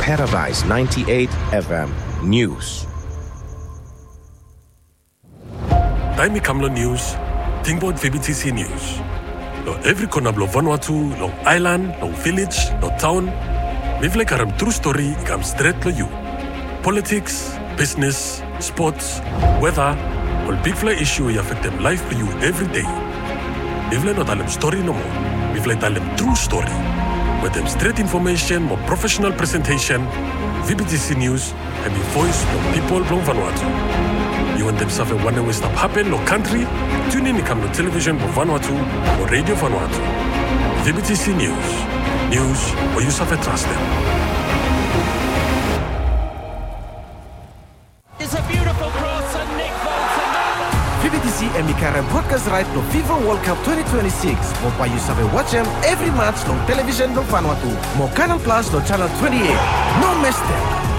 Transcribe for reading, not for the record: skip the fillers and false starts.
Paradise 98 FM News. Taimi Kamlo News, Tingbot VBTC News. Lo every corner blo Vanuatu, lo island, lo village, lo town. Mivle karam true story ikam straight lo you. Politics, business, sports, weather, all big fly issue affect them life for you every day. Mivle not alem story no more. Mivle alem true story. With them straight information, more professional presentation, VBTC News, and the voice of people from Vanuatu. You want them something one way stuff happen, no country, tune in to come to television for Vanuatu or radio Vanuatu. VBTC News. News where you suffer trust them. It's a beautiful cross and Nick Bolton. VBTC and Mikara broadcast right to FIFA World Cup 2026. Mopa you sabe watch them every match on television no Vanuatu. Mo Canal Plus no channel 28. No miss them.